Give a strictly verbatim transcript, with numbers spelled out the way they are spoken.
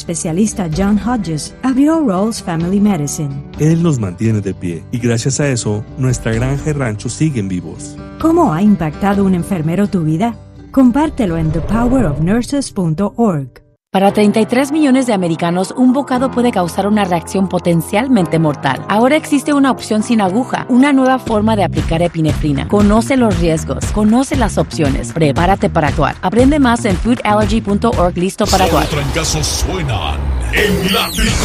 especialista John Hodges abrió Rolls Family Medicine. Él nos mantiene de pie y gracias a eso, nuestra granja y rancho siguen vivos. ¿Cómo ha impactado un enfermero tu vida? Compártelo en the power of nurses punto org. Para treinta y tres millones de americanos, un bocado puede causar una reacción potencialmente mortal. Ahora existe una opción sin aguja, una nueva forma de aplicar epinefrina. Conoce los riesgos, conoce las opciones, prepárate para actuar. Aprende más en food allergy punto org. Listo para actuar. Los trancazos suenan en la